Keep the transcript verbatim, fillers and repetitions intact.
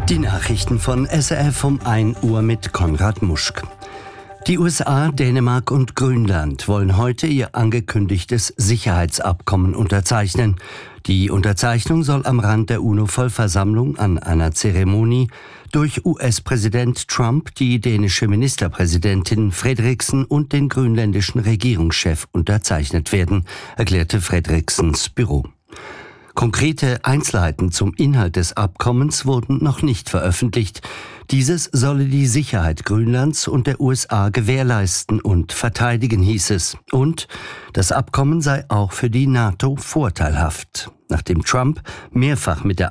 Die Nachrichten von S R F um ein Uhr mit Konrad Muschk. Die U S A, Dänemark und Grönland wollen heute ihr angekündigtes Sicherheitsabkommen unterzeichnen. Die Unterzeichnung soll am Rand der UNO-Vollversammlung an einer Zeremonie durch U S-Präsident Trump, die dänische Ministerpräsidentin Frederiksen und den grönländischen Regierungschef unterzeichnet werden, erklärte Frederiksens Büro. Konkrete Einzelheiten zum Inhalt des Abkommens wurden noch nicht veröffentlicht. Dieses solle die Sicherheit Grönlands und der U S A gewährleisten und verteidigen, hieß es. Und das Abkommen sei auch für die NATO vorteilhaft. Nachdem Trump mehrfach mit der